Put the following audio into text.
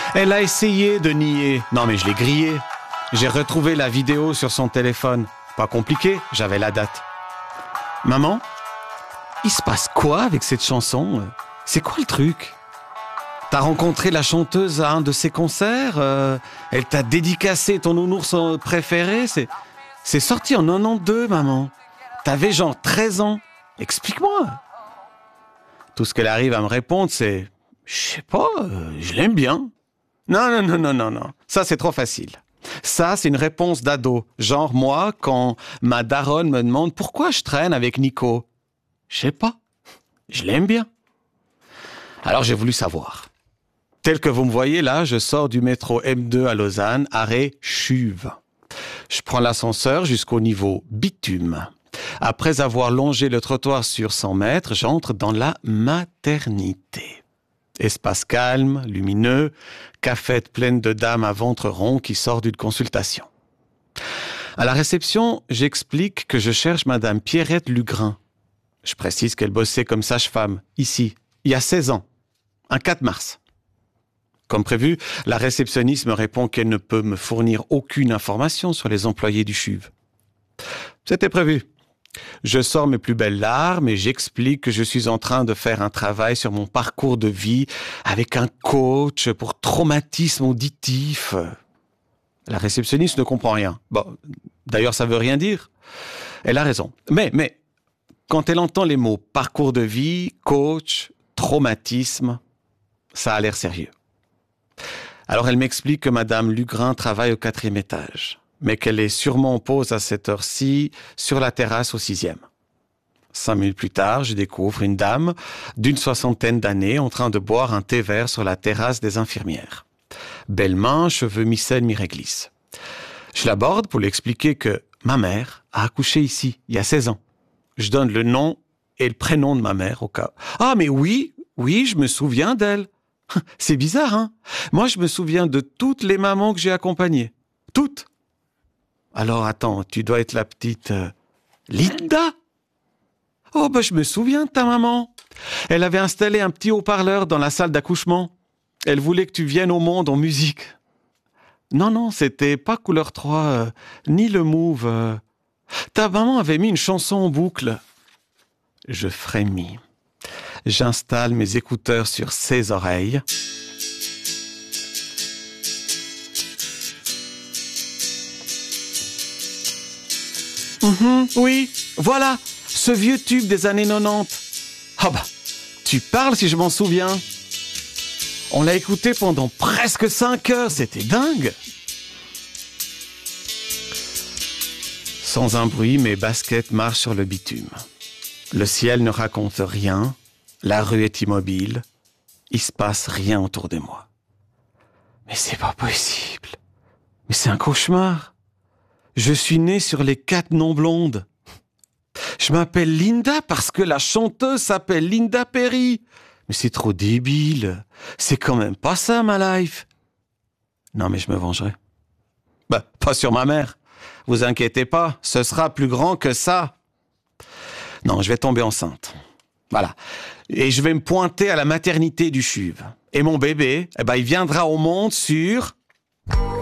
Elle a essayé de nier. Non, mais je l'ai grillée. J'ai retrouvé la vidéo sur son téléphone. Pas compliqué, j'avais la date. Maman, il se passe quoi avec cette chanson? C'est quoi le truc? T'as rencontré la chanteuse à un de ses concerts? Elle t'a dédicacé ton nounours préféré? C'est sorti en 92, maman. T'avais genre 13 ans. Explique-moi. Tout ce qu'elle arrive à me répondre, c'est « Je sais pas, je l'aime bien. » Non. Ça, c'est trop facile. Ça, c'est une réponse d'ado. Genre, moi, quand ma daronne me demande « Pourquoi je traîne avec Nico ?» Je sais pas. Je l'aime bien. Alors, j'ai voulu savoir. Tel que vous me voyez là, je sors du métro M2 à Lausanne, arrêt Chuve. Je prends l'ascenseur jusqu'au niveau bitume. Après avoir longé le trottoir sur 100 mètres, j'entre dans la maternité. Espace calme, lumineux, cafette pleine de dames à ventre rond qui sortent d'une consultation. À la réception, j'explique que je cherche Madame Pierrette Lugrin. Je précise qu'elle bossait comme sage-femme, ici, il y a 16 ans, un 4 mars. Comme prévu, la réceptionniste me répond qu'elle ne peut me fournir aucune information sur les employés du CHUV. C'était prévu. Je sors mes plus belles larmes et j'explique que je suis en train de faire un travail sur mon parcours de vie avec un coach pour traumatisme auditif. La réceptionniste ne comprend rien. Bon, d'ailleurs, ça veut rien dire. Elle a raison. Mais, quand elle entend les mots parcours de vie, coach, traumatisme, ça a l'air sérieux. Alors elle m'explique que Madame Lugrin travaille au 4e étage, mais qu'elle est sûrement en pause à cette heure-ci sur la terrasse au 6e. 5 minutes plus tard, je découvre une dame d'une 60aine d'années en train de boire un thé vert sur la terrasse des infirmières. Belles mains, cheveux mi-scène, mi-réglisse. Je l'aborde pour lui expliquer que ma mère a accouché ici, il y a 16 ans. Je donne le nom et le prénom de ma mère au cas. Ah mais oui, je me souviens d'elle. C'est bizarre, hein? Moi, je me souviens de toutes les mamans que j'ai accompagnées. Toutes. Alors, attends, tu dois être la petite Linda? Oh, je me souviens de ta maman. Elle avait installé un petit haut-parleur dans la salle d'accouchement. Elle voulait que tu viennes au monde en musique. Non, c'était pas Couleur 3, ni le Move. Ta maman avait mis une chanson en boucle. Je frémis. J'installe mes écouteurs sur ses oreilles. Oui, voilà, ce vieux tube des années 90. Tu parles si je m'en souviens. On l'a écouté pendant presque 5 heures, c'était dingue. Sans un bruit, mes baskets marchent sur le bitume. Le ciel ne raconte rien. La rue est immobile. Il se passe rien autour de moi. Mais c'est pas possible. Mais c'est un cauchemar. Je suis né sur les 4 noms blondes. Je m'appelle Linda parce que la chanteuse s'appelle Linda Perry. Mais c'est trop débile. C'est quand même pas ça, ma life. Non, mais je me vengerai. Pas sur ma mère. Vous inquiétez pas, ce sera plus grand que ça. Non, je vais tomber enceinte. Voilà. Et je vais me pointer à la maternité du CHUV. Et mon bébé, il viendra au monde sur